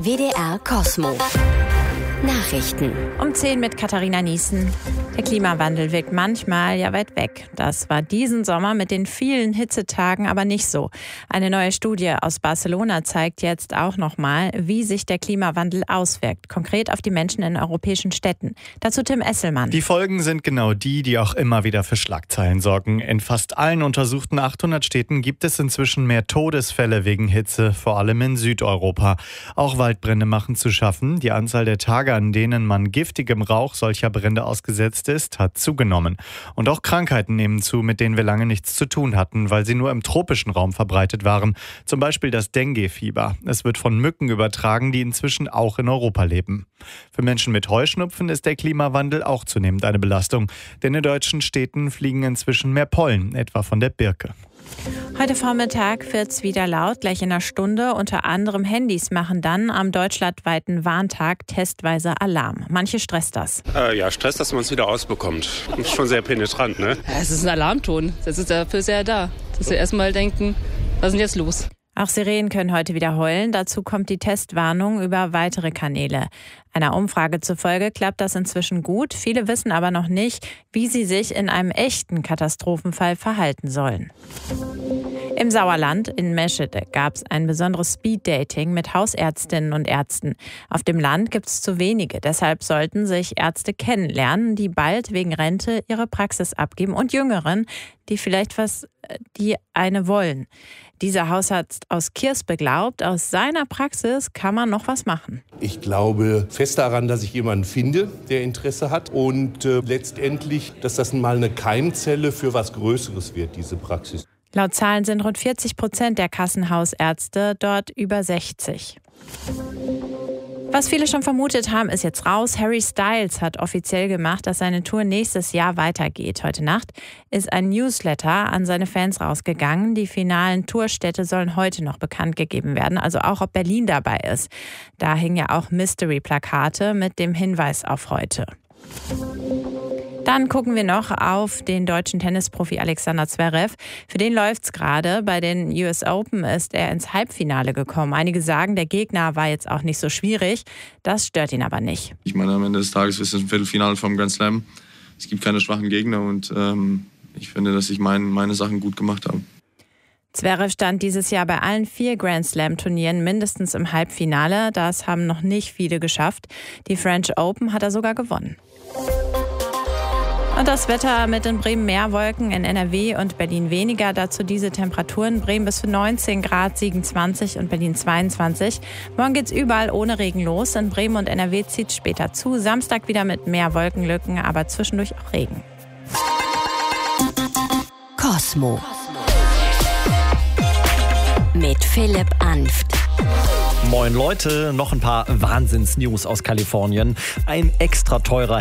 WDR Kosmo. Nachrichten. Um 10 mit Katharina Niesen. Der Klimawandel wirkt manchmal ja weit weg. Das war diesen Sommer mit den vielen Hitzetagen aber nicht so. Eine neue Studie aus Barcelona zeigt jetzt auch nochmal, wie sich der Klimawandel auswirkt. Konkret auf die Menschen in europäischen Städten. Dazu Tim Esselmann. Die Folgen sind genau die auch immer wieder für Schlagzeilen sorgen. In fast allen untersuchten 800 Städten gibt es inzwischen mehr Todesfälle wegen Hitze, vor allem in Südeuropa. Auch Waldbrände machen zu schaffen. Die Anzahl der Tage, an denen man giftigem Rauch solcher Brände ausgesetzt ist, hat zugenommen. Und auch Krankheiten nehmen zu, mit denen wir lange nichts zu tun hatten, weil sie nur im tropischen Raum verbreitet waren. Zum Beispiel das Dengue-Fieber. Es wird von Mücken übertragen, die inzwischen auch in Europa leben. Für Menschen mit Heuschnupfen ist der Klimawandel auch zunehmend eine Belastung. Denn in deutschen Städten fliegen inzwischen mehr Pollen, etwa von der Birke. Heute Vormittag wird's wieder laut, gleich in einer Stunde. Unter anderem Handys machen dann am deutschlandweiten Warntag testweise Alarm. Manche stresst das. Ja, stresst, dass man es wieder ausbekommt. Ist schon sehr penetrant, ne? Ja, es ist ein Alarmton. Das ist dafür sehr da. Dass wir erstmal denken, was ist denn jetzt los? Auch Sirenen können heute wieder heulen. Dazu kommt die Testwarnung über weitere Kanäle. Einer Umfrage zufolge klappt das inzwischen gut. Viele wissen aber noch nicht, wie sie sich in einem echten Katastrophenfall verhalten sollen. Im Sauerland in Meschede gab es ein besonderes Speeddating mit Hausärztinnen und Ärzten. Auf dem Land gibt es zu wenige. Deshalb sollten sich Ärzte kennenlernen, die bald wegen Rente ihre Praxis abgeben, und Jüngeren, die eine wollen. Dieser Hausarzt aus Kirspe glaubt, aus seiner Praxis kann man noch was machen. Ich glaube fest daran, dass ich jemanden finde, der Interesse hat, und letztendlich, dass das mal eine Keimzelle für was Größeres wird, diese Praxis. Laut Zahlen sind rund 40% der Kassenhausärzte dort über 60. Was viele schon vermutet haben, ist jetzt raus. Harry Styles hat offiziell gemacht, dass seine Tour nächstes Jahr weitergeht. Heute Nacht ist ein Newsletter an seine Fans rausgegangen. Die finalen Tourstädte sollen heute noch bekannt gegeben werden, also auch, ob Berlin dabei ist. Da hängen ja auch Mystery-Plakate mit dem Hinweis auf heute. Dann gucken wir noch auf den deutschen Tennisprofi Alexander Zverev. Für den läuft's gerade. Bei den US Open ist er ins Halbfinale gekommen. Einige sagen, der Gegner war jetzt auch nicht so schwierig. Das stört ihn aber nicht. Ich meine, am Ende des Tages ist es ein Viertelfinale vom Grand Slam. Es gibt keine schwachen Gegner und ich finde, dass ich meine Sachen gut gemacht habe. Zverev stand dieses Jahr bei allen 4 Grand Slam-Turnieren mindestens im Halbfinale. Das haben noch nicht viele geschafft. Die French Open hat er sogar gewonnen. Und das Wetter: mit in Bremen mehr Wolken, in NRW und Berlin weniger. Dazu diese Temperaturen: Bremen bis zu 19 Grad, Siegen 20 und Berlin 22. Morgen geht's überall ohne Regen los. In Bremen und NRW zieht's später zu. Samstag wieder mit mehr Wolkenlücken, aber zwischendurch auch Regen. Kosmo. Mit Philipp Anft. Moin Leute, noch ein paar Wahnsinns-News aus Kalifornien. Ein extra teurer